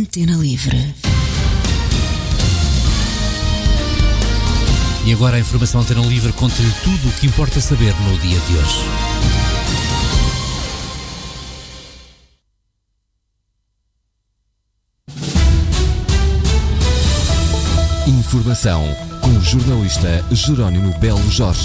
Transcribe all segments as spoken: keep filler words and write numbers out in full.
Antena Livre. E agora a informação Antena Livre conta-lhe tudo o que importa saber no dia de hoje. Informação com o jornalista Jerónimo Belo Jorge.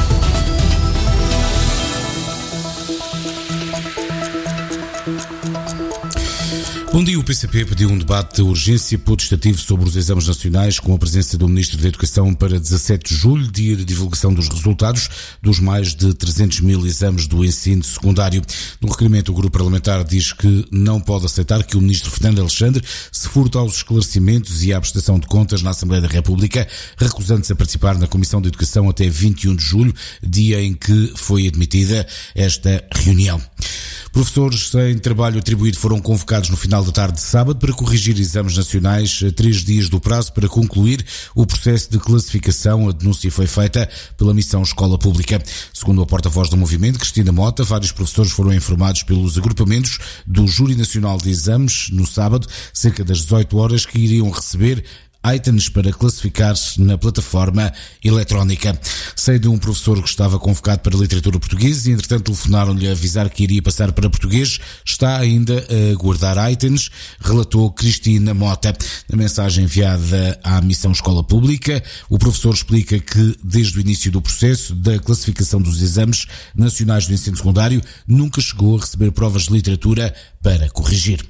Bom dia, o P C P pediu um debate de urgência potestativo sobre os exames nacionais com a presença do Ministro da Educação para dezassete de julho, dia de divulgação dos resultados dos mais de trezentos mil exames do ensino secundário. No requerimento, o grupo parlamentar diz que não pode aceitar que o Ministro Fernando Alexandre se furte aos esclarecimentos e à prestação de contas na Assembleia da República, recusando-se a participar na Comissão de Educação até vinte e um de julho, dia em que foi admitida esta reunião. Professores sem trabalho atribuído foram convocados no final da tarde de sábado para corrigir exames nacionais a três dias do prazo para concluir o processo de classificação. A denúncia foi feita pela Missão Escola Pública. Segundo a porta-voz do movimento, Cristina Mota, vários professores foram informados pelos agrupamentos do Júri Nacional de Exames no sábado, cerca das dezoito horas, que iriam receber items para classificar-se na plataforma eletrónica. Sei de um professor que estava convocado para literatura portuguesa e, entretanto, telefonaram-lhe a avisar que iria passar para português. Está ainda a guardar items, relatou Cristina Mota. Na mensagem enviada à Missão Escola Pública, o professor explica que, desde o início do processo da classificação dos exames nacionais do ensino secundário, nunca chegou a receber provas de literatura para corrigir.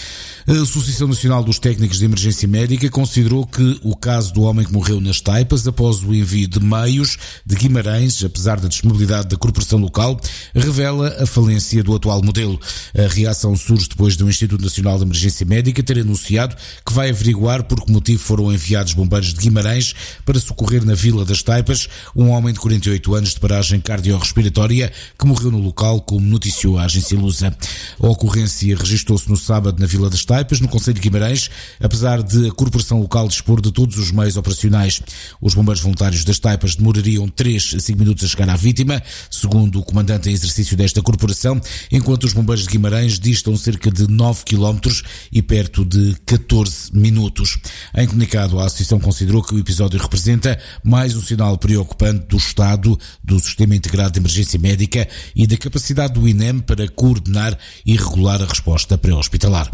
A Associação Nacional dos Técnicos de Emergência Médica considerou que o caso do homem que morreu nas Taipas após o envio de meios de Guimarães, apesar da disponibilidade da corporação local, revela a falência do atual modelo. A reação surge depois do Instituto Nacional de Emergência Médica ter anunciado que vai averiguar por que motivo foram enviados bombeiros de Guimarães para socorrer na Vila das Taipas um homem de quarenta e oito anos de paragem cardiorrespiratória que morreu no local, como noticiou a agência Lusa. A ocorrência registrou-se no sábado na Vila das Taipas, no Concelho de Guimarães, apesar de a corporação local dispor de todos os meios operacionais. Os bombeiros voluntários das Taipas demorariam três a cinco minutos a chegar à vítima, segundo o comandante em exercício desta corporação, enquanto os bombeiros de Guimarães distam cerca de nove quilómetros e perto de catorze minutos. Em comunicado, a Associação considerou que o episódio representa mais um sinal preocupante do estado do Sistema Integrado de Emergência Médica e da capacidade do I N E M para coordenar e regular a resposta pré-hospitalar.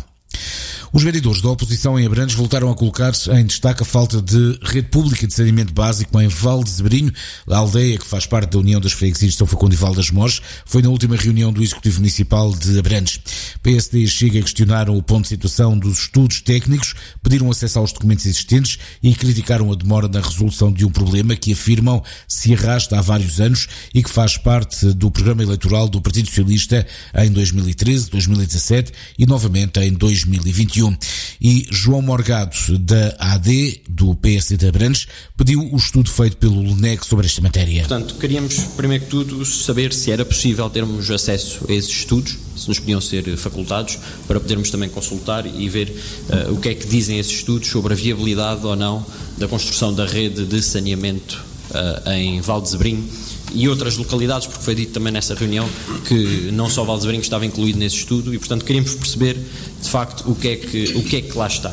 Os vereadores da oposição em Abrantes voltaram a colocar-se em destaque a falta de rede pública de saneamento básico em Val de Zebrinho, a aldeia que faz parte da União das Freguesias de São Facundo e Val das Mores. Foi na última reunião do Executivo Municipal de Abrantes. P S D e Chega questionaram o ponto de situação dos estudos técnicos, pediram acesso aos documentos existentes e criticaram a demora na resolução de um problema que afirmam se arrasta há vários anos e que faz parte do programa eleitoral do Partido Socialista em dois mil e treze, dois mil e dezassete e novamente em dois mil e vinte e um. E João Morgado, da A D, do P S D de Abrantes, pediu o estudo feito pelo L N E C sobre esta matéria. Portanto, queríamos, primeiro que tudo, saber se era possível termos acesso a esses estudos, se nos podiam ser facultados, para podermos também consultar e ver uh, o que é que dizem esses estudos sobre a viabilidade ou não da construção da rede de saneamento uh, em Val de Zebrinho e outras localidades, porque foi dito também nessa reunião que não só Val de Zebrinho estava incluído nesse estudo e, portanto, queríamos perceber, de facto, o que é que, o que é que lá está.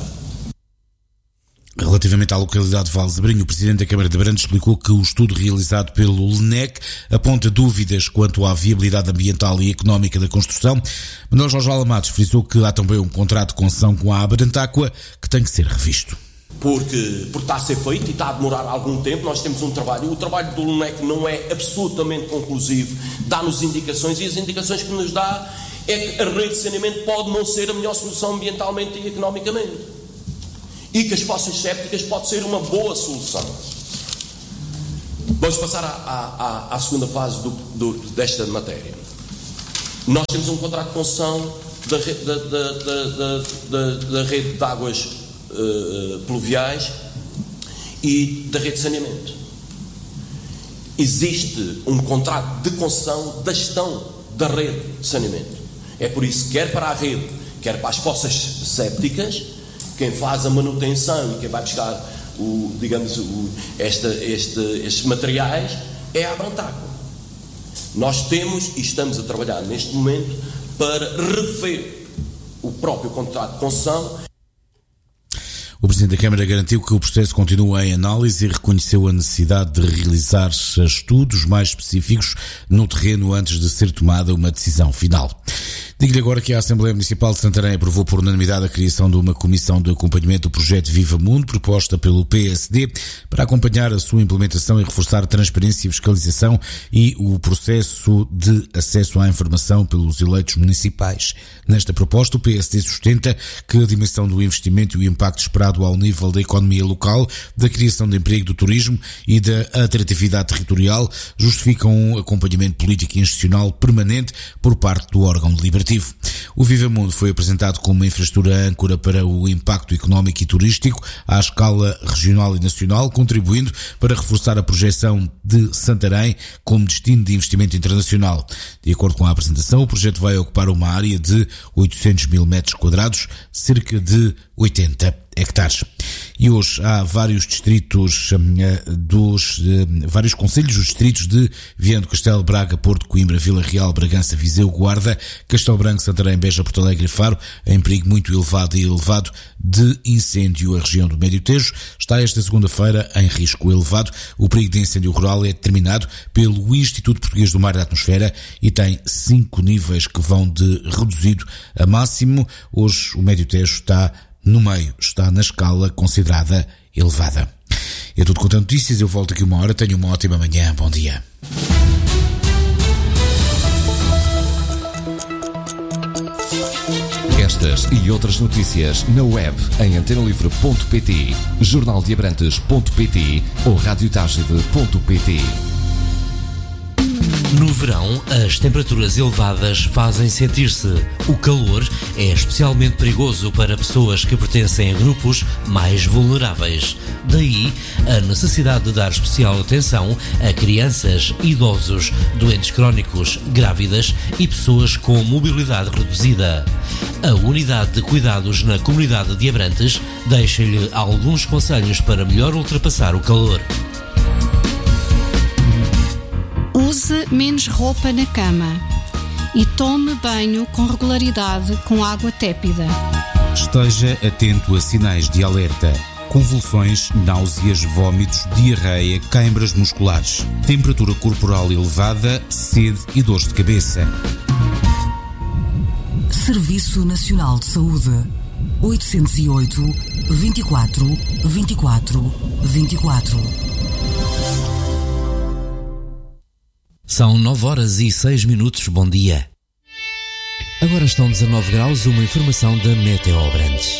Relativamente à localidade de Val de Zebrinho, o Presidente da Câmara de Abrantes explicou que o estudo realizado pelo L N E C aponta dúvidas quanto à viabilidade ambiental e económica da construção. Manuel Jorge Alamados frisou que há também um contrato de concessão com a Abrantaqua que tem que ser revisto. Porque, porque está a ser feito e está a demorar algum tempo. Nós temos um trabalho, o trabalho do L N E C não é absolutamente conclusivo, dá-nos indicações e as indicações que nos dá é que a rede de saneamento pode não ser a melhor solução ambientalmente e economicamente e que as fossas sépticas pode ser uma boa solução. Vamos passar à, à, à segunda fase do, do, desta matéria. Nós temos um contrato de concessão da, da, da, da, da, da rede de águas Uh, pluviais e da rede de saneamento. Existe um contrato de concessão da gestão da rede de saneamento. É por isso que quer para a rede, quer para as fossas sépticas, quem faz a manutenção e quem vai buscar o, digamos, o, esta, este, estes materiais é a Abrantaqua. Nós temos e estamos a trabalhar neste momento para rever o próprio contrato de concessão O Presidente da Câmara garantiu que o processo continua em análise e reconheceu a necessidade de realizar estudos mais específicos no terreno antes de ser tomada uma decisão final. Digo-lhe agora que a Assembleia Municipal de Santarém aprovou por unanimidade a criação de uma comissão de acompanhamento do projeto Viva Mundo, proposta pelo P S D, para acompanhar a sua implementação e reforçar a transparência e fiscalização e o processo de acesso à informação pelos eleitos municipais. Nesta proposta, o P S D sustenta que a dimensão do investimento e o impacto esperado ao nível da economia local, da criação de emprego, do turismo e da atratividade territorial justificam um acompanhamento político e institucional permanente por parte do órgão deliberativo. O Viva Mundo foi apresentado como uma infraestrutura âncora para o impacto económico e turístico à escala regional e nacional, contribuindo para reforçar a projeção de Santarém como destino de investimento internacional. De acordo com a apresentação, o projeto vai ocupar uma área de oitocentos mil metros quadrados, cerca de oitenta hectares. E hoje há vários distritos dos, vários concelhos, os distritos de Viana do Castelo, Braga, Porto, Coimbra, Vila Real, Bragança, Viseu, Guarda, Castelo Branco, Santarém, Beja, Porto Alegre e Faro, em perigo muito elevado e elevado de incêndio. A região do Médio Tejo está esta segunda-feira em risco elevado. O perigo de incêndio rural é determinado pelo Instituto Português do Mar e da Atmosfera e tem cinco níveis que vão de reduzido a máximo. Hoje o Médio Tejo está no meio, está na escala considerada elevada. É tudo quanto a notícias, eu volto aqui uma hora, tenho uma ótima manhã, bom dia. Estas e outras notícias na web em antena livre ponto pt, jornal de abrantes ponto pt ou rádio tágide ponto pt. No verão, as temperaturas elevadas fazem sentir-se. O calor é especialmente perigoso para pessoas que pertencem a grupos mais vulneráveis. Daí, a necessidade de dar especial atenção a crianças, idosos, doentes crónicos, grávidas e pessoas com mobilidade reduzida. A Unidade de Cuidados na Comunidade de Abrantes deixa-lhe alguns conselhos para melhor ultrapassar o calor. Use menos roupa na cama e tome banho com regularidade com água tépida. Esteja atento a sinais de alerta: convulsões, náuseas, vômitos, diarreia, câimbras musculares, temperatura corporal elevada, sede e dores de cabeça. Serviço Nacional de Saúde. oitocentos e oito, vinte e quatro, vinte e quatro, vinte e quatro. São nove horas e seis minutos, bom dia. Agora estão dezanove graus, uma informação da Meteo Abrantes.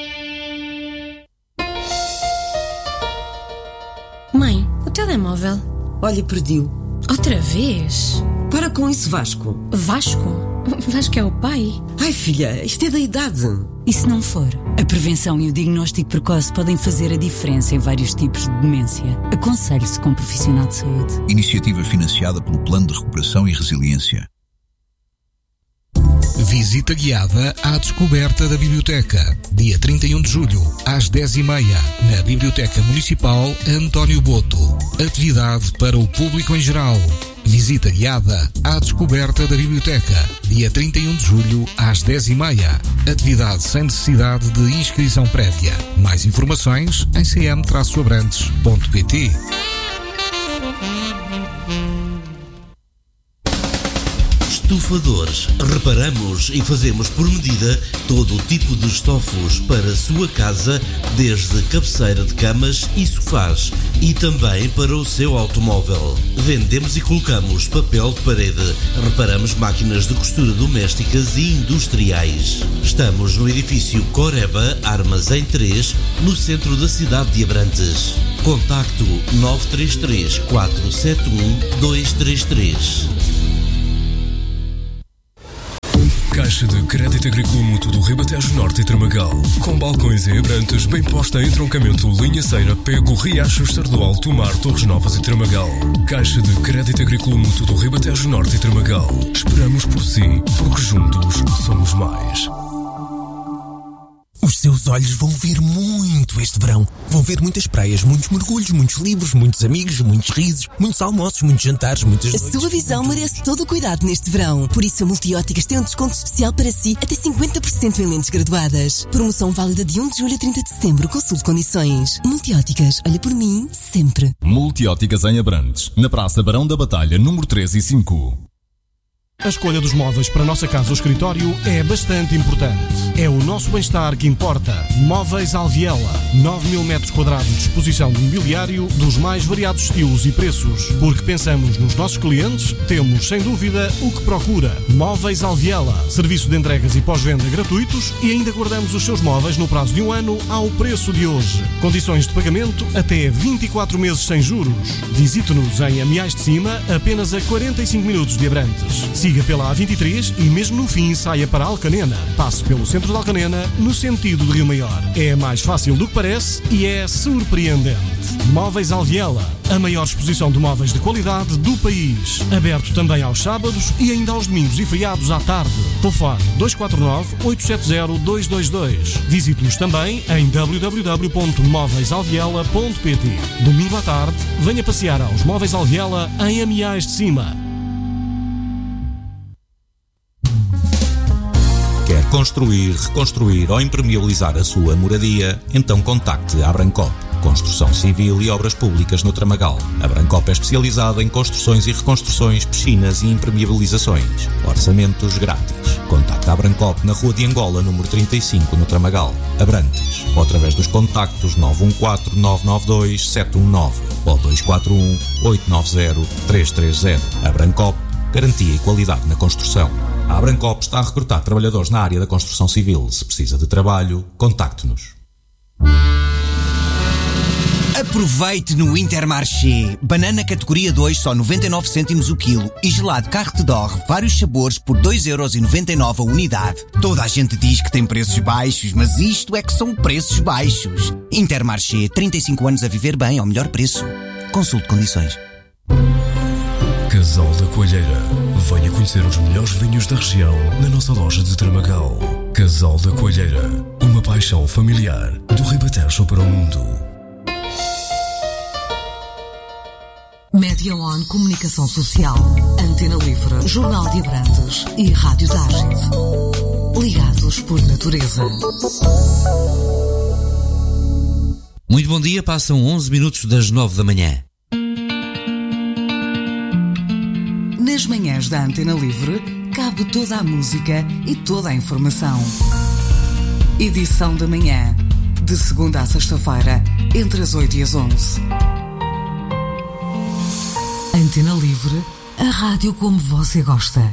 Mãe, o telemóvel. Olha, perdi-o. Outra vez? Para com isso, Vasco. Vasco? Vasco é o pai? Ai, filha, isto é da idade. E se não for? A prevenção e o diagnóstico precoce podem fazer a diferença em vários tipos de demência. Aconselhe-se com um profissional de saúde. Iniciativa financiada pelo Plano de Recuperação e Resiliência. Visita guiada à descoberta da Biblioteca. Dia trinta e um de julho, às dez e meia, na Biblioteca Municipal António Boto. Atividade para o público em geral. Visita guiada à descoberta da Biblioteca. Dia trinta e um de julho, às dez e meia. Atividade sem necessidade de inscrição prévia. Mais informações em c m abrantes ponto p t. Estufadores. Reparamos e fazemos por medida todo o tipo de estofos para a sua casa, desde cabeceira de camas e sofás, e também para o seu automóvel. Vendemos e colocamos papel de parede. Reparamos máquinas de costura domésticas e industriais. Estamos no edifício Coreba Armazém três, no centro da cidade de Abrantes. Contacto nove três três, quatro sete um, dois três três. Caixa de Crédito Agrícola Mútuo do Ribatejo Norte e Tramagal. Com balcões em Abrantes, bem posta em troncamento Linha Ceira, Pego, Riachos, Sardual, Tomar, Torres Novas e Tramagal. Caixa de Crédito Agrícola Mútuo do Ribatejo Norte e Tramagal. Esperamos por si, porque juntos somos mais. Os seus meus olhos vão ver muito este verão. Vão ver muitas praias, muitos mergulhos, muitos livros, muitos amigos, muitos risos, muitos almoços, muitos jantares, muitas noites. A sua visão merece todo o cuidado neste verão. Por isso a Multióticas tem um desconto especial para si, até cinquenta por cento em lentes graduadas. Promoção válida de um de julho a trinta de setembro. Consulte condições. Multióticas, olha por mim, sempre. Multióticas em Abrantes, na Praça Barão da Batalha, número três e cinco. A escolha dos móveis para a nossa casa ou escritório é bastante importante. É o nosso bem-estar que importa. Móveis Alviela. nove mil metros quadrados de exposição de mobiliário dos mais variados estilos e preços. Porque pensamos nos nossos clientes, temos, sem dúvida, o que procura. Móveis Alviela. Serviço de entregas e pós-venda gratuitos e ainda guardamos os seus móveis no prazo de um ano ao preço de hoje. Condições de pagamento até vinte e quatro meses sem juros. Visite-nos em Amiais de Cima, apenas a quarenta e cinco minutos de Abrantes. Siga pela A vinte e três e mesmo no fim saia para Alcanena. Passe pelo centro de Alcanena no sentido de Rio Maior. É mais fácil do que parece e é surpreendente. Móveis Alviela, a maior exposição de móveis de qualidade do país. Aberto também aos sábados e ainda aos domingos e feriados à tarde. Telefone dois quatro nove, oito sete zero, dois dois dois. Visite-nos também em w w w ponto móveis alviela ponto p t. Domingo à tarde, venha passear aos Móveis Alviela em Amiais de Cima. Quer construir, reconstruir ou impermeabilizar a sua moradia? Então contacte a Abrancop. Construção civil e obras públicas no Tramagal. A Abrancop é especializada em construções e reconstruções, piscinas e impermeabilizações. Orçamentos grátis. Contacte a Abrancop na Rua de Angola, número trinta e cinco, no Tramagal, Abrantes. Ou através dos contactos nove um quatro, nove nove dois, sete um nove ou dois quatro um, oito nove zero, três três zero. Abrancop, garantia e qualidade na construção. A Abrancop está a recrutar trabalhadores na área da construção civil. Se precisa de trabalho, contacte-nos. Aproveite no Intermarché. Banana categoria dois, só noventa e nove cêntimos o quilo. E gelado Carte d'Or, vários sabores por dois euros e noventa e nove a unidade. Toda a gente diz que tem preços baixos, mas isto é que são preços baixos. Intermarché, trinta e cinco anos a viver bem ao melhor preço. Consulte condições. Casal da Coalheira. Venha conhecer os melhores vinhos da região na nossa loja de Tramagal. Casal da Coalheira. Uma paixão familiar do Ribatejo para o mundo. Média On Comunicação Social, Antena Livre, Jornal de Abrantes e Rádio Tágide. Ligados por natureza. Muito bom dia, passam onze minutos das nove da manhã. Nas manhãs da Antena Livre, cabe toda a música e toda a informação. Edição da manhã, de segunda a sexta-feira, entre as oito e as onze. Antena Livre, a rádio como você gosta.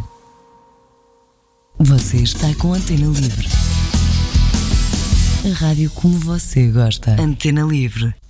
Você está com Antena Livre. A rádio como você gosta. Antena Livre.